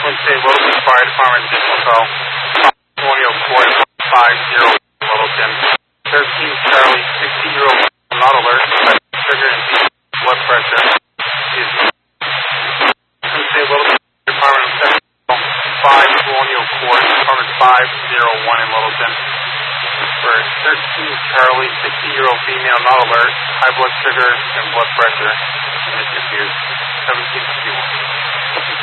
State Littleton Fire Department, additional call. 2004 Littleton. 13 Charlie, 60-year-old not alert, trigger and deep blood pressure. State Littleton Fire Department, 5 Colonial Court, Department 501 in Littleton. For 13 Charlie, 60-year-old female not alert, high blood sugar and blood pressure. And it's confused. 1751.